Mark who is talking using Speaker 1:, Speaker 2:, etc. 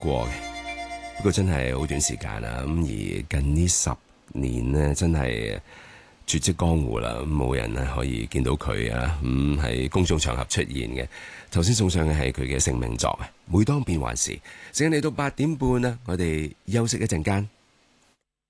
Speaker 1: 過嘅。不過真係好短時間啦，咁而近呢10年呢，真係絕跡江湖啦，冇人可以見到佢啊，喺公眾場合出現嘅。頭先送上嘅係佢嘅成名作啊，每當變幻時。時間嚟到8點半啦，我哋休息一陣間，